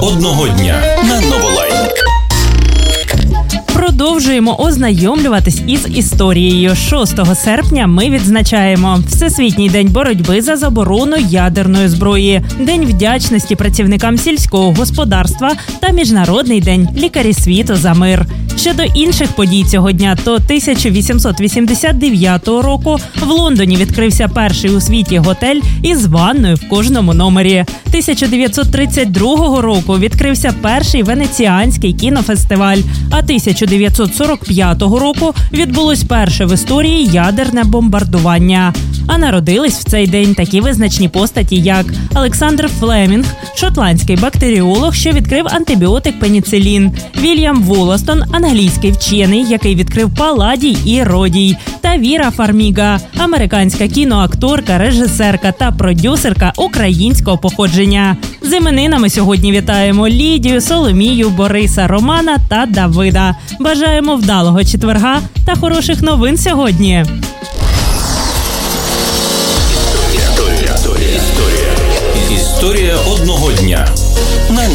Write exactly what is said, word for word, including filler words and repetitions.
одного дня на Новолайник. Продовжуємо ознайомлюватись із історією. шостого серпня ми відзначаємо Всесвітній день боротьби за заборону ядерної зброї, День вдячності працівникам сільського господарства та Міжнародний день лікарі світу за мир. Щодо інших подій цього дня, то тисяча вісімсот вісімдесят дев'ятого року в Лондоні відкрився перший у світі готель із ванною в кожному номері. тисяча дев'ятсот тридцять другого року відкрився перший венеціанський кінофестиваль, а тисяча дев'ятсот сорок п'ятого року відбулось перше в історії ядерне бомбардування. А народились в цей день такі визначні постаті, як Олександр Флемінг, шотландський бактеріолог, що відкрив антибіотик пеніцилін, Вільям Волластон, англійський вчений, який відкрив паладій і родій, та Віра Фарміга, американська кіноакторка, режисерка та продюсерка українського походження. З іменинами сьогодні вітаємо Лідію, Соломію, Бориса, Романа та Давида. Бажаємо вдалого четверга та хороших новин сьогодні. Історія одного дня.